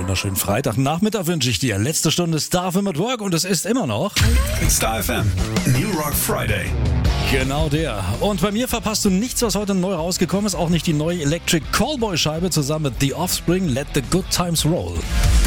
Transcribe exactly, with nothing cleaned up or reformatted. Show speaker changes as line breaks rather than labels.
wunderschönen Freitagnachmittag wünsche ich dir. Letzte Stunde Star F M at Work und es ist immer noch
Star F M New Rock Friday.
Genau der. Und bei mir verpasst du nichts, was heute neu rausgekommen ist. Auch nicht die neue Electric Callboy Scheibe zusammen mit The Offspring. Let the Good Times Roll.